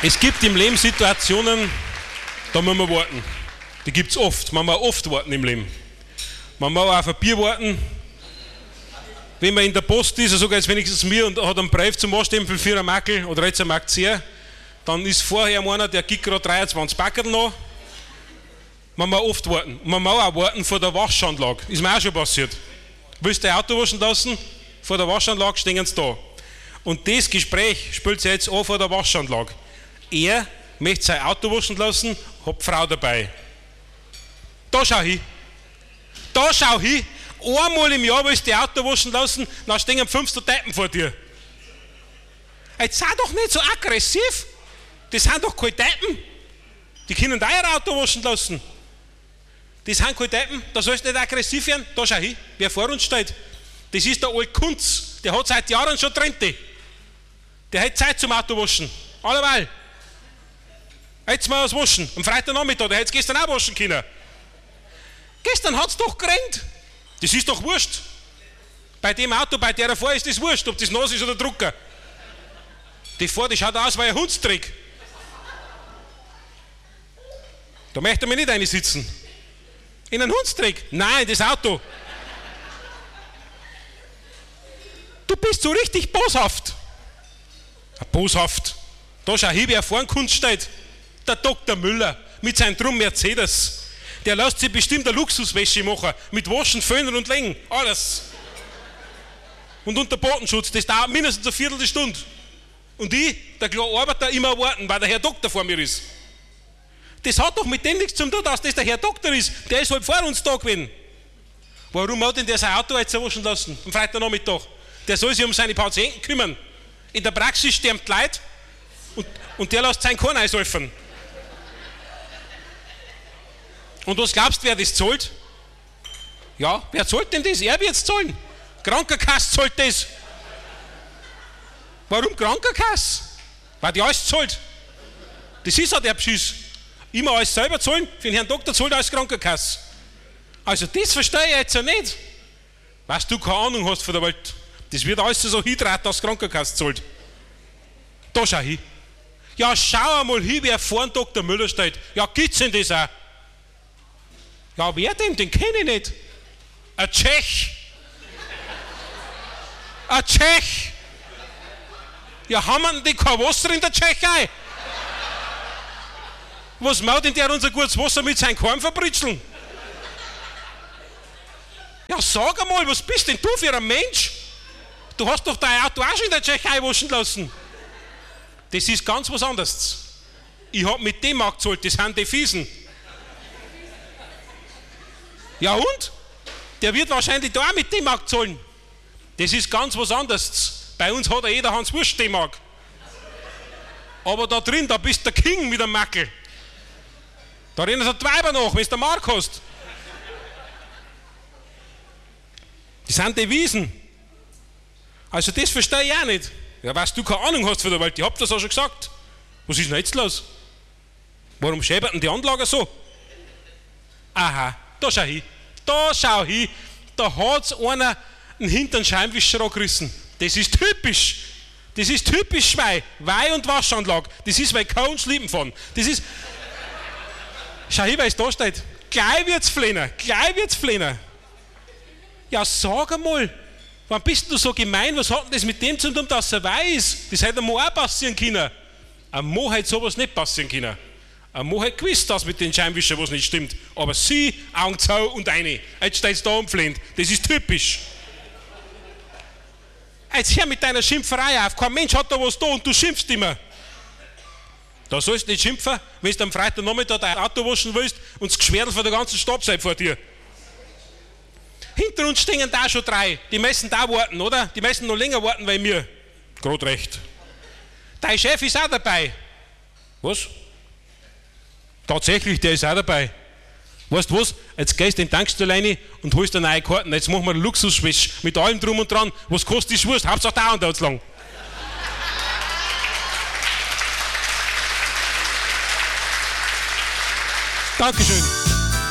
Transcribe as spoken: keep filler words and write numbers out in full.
Es gibt im Leben Situationen, da muss man warten. Die gibt es oft. Man muss oft warten im Leben. Man muss auch auf ein Bier warten. Wenn man in der Post ist, sogar jetzt wenigstens mir und hat einen Brief zum Anstempeln für einen Makel oder jetzt einen Mark zehn, dann ist vorher einer, der gibt gerade dreiundzwanzig Packerl noch. Man muss oft warten. Man muss auch warten vor der Waschanlage. Ist mir auch schon passiert. Willst du dein Auto waschen lassen? Vor der Waschanlage stehen sie da. Und das Gespräch spielt sich jetzt an vor der Waschanlage. Er möchte sein Auto waschen lassen, hat die Frau dabei. Da schau hin. Da schau hin. Einmal im Jahr willst du dein Auto waschen lassen, dann stehen fünfzehn Typen vor dir. Jetzt sei doch nicht so aggressiv. Das sind doch keine Typen. Die können da ihr Auto waschen lassen. Das sind keine Typen. Da sollst du nicht aggressiv werden. Da schau hin, wer vor uns steht. Das ist der alte Kunz. Der hat seit Jahren schon Trente. Der hat Zeit zum Autowaschen. Alleweil. Jetzt mal was waschen. Am Freitagnachmittag. Der hätte es gestern auch waschen können. Gestern hat es doch geregnet. Das ist doch wurscht. Bei dem Auto, bei der er vor ist, ist das wurscht, ob das nass ist oder Drucker. Die vor, die schaut aus wie ein Hundstrick. Da möchte man nicht reinsitzen. In einen Hundstrick? Nein, das Auto. Du bist so richtig boshaft. Boshaft. Da schau hin, wer vor dem Kunst steht. Der Doktor Müller mit seinem Drum Mercedes. Der lässt sich bestimmt eine Luxuswäsche machen. Mit Waschen, Föhnen und Längen. Alles. Und unter Bodenschutz. Das dauert mindestens eine Viertelstunde. Und ich, der kleine Arbeiter, immer warten, weil der Herr Doktor vor mir ist. Das hat doch mit dem nichts zu tun, dass das der Herr Doktor ist. Der ist halt vor uns da gewesen. Warum hat denn der sein Auto jetzt waschen lassen? Am Freitagnachmittag. Der soll sich um seine Patienten kümmern. In der Praxis sterben die Leute und, und der lässt seinen Korn einsäufen. Und was glaubst du, wer das zahlt? Ja, wer zahlt denn das? Er wird es zahlen. Krankenkasse zahlt das. Warum Krankenkasse? Weil die alles zahlt. Das ist auch der Beschiss. Immer alles selber zahlen, für den Herrn Doktor zahlt alles Krankenkasse. Also das verstehe ich jetzt ja nicht. Was du keine Ahnung hast von der Welt. Das wird alles so hydrat, dass Krankenkasse zahlt. Da schau hin. Ja, schau einmal hin, wer vor dem Doktor Müller steht. Ja, gibt's denn das auch? Ja, wer denn? Den kenne ich nicht. Ein Tschech. Ein Tschech. Ja, haben wir denn kein Wasser in der Tschechei? Was macht denn der unser gutes Wasser mit seinem Korn verbritzeln? Ja, sag einmal, was bist denn du für ein Mensch? Du hast doch dein Auto auch schon in der Tschechei waschen lassen. Das ist ganz was anderes. Ich habe mit dem auch gezahlt, das sind die Fiesen. Ja und? Der wird wahrscheinlich da auch mit dem Markt zahlen. Das ist ganz was anderes. Bei uns hat ja jeder Hans Wurst den Markt. Aber da drin, da bist der King mit dem Mackel. Da rennen so die Weiber nach, wenn du den Markt hast. Das sind die Wiesen. Also das verstehe ich auch nicht. Ja, was du keine Ahnung hast von der Welt, ich hab das auch schon gesagt. Was ist denn jetzt los? Warum schäbert denn die Anlage so? Aha, da schau hin. Da schau hin. Da hat's einer einen hinteren Scheinwischer angerissen. Das ist typisch. Das ist typisch Schwein. Weih- und Waschanlage. Das ist, weil kaum Schlitten fahren. Das ist... Schau hin, weil es da steht. Gleich wird's fliehen. Gleich wird's fliehen. Ja, sag einmal. Wann bist du so gemein? Was hat denn das mit dem zu tun, dass er weiß? Das hätte einem auch passieren können. Ein Mo hätte sowas nicht passieren können. Ein Mo hätte gewusst, dass mit den Scheinwischen was nicht stimmt. Aber sie, Augen zu und eine. Jetzt steht es da und flint. Das ist typisch. Jetzt hör mit deiner Schimpferei auf. Kein Mensch hat da was da und du schimpfst immer. Da sollst du nicht schimpfen, wenn du am Freitagnachmittag dein Auto waschen willst und das Geschwerdel von der ganzen Stadt sei vor dir. Hinter uns stehen da schon drei. Die müssen da warten, oder? Die müssen noch länger warten, weil mir. Gerade recht. Dein Chef ist auch dabei. Was? Tatsächlich, der ist auch dabei. Weißt du was? Jetzt gehst du in die Tankstelle rein und holst eine neue Karten. Jetzt machen wir einen Luxusschwäsch mit allem drum und dran. Was kostet die Wurst? Hauptsache dauernd dauert es lang. Dankeschön.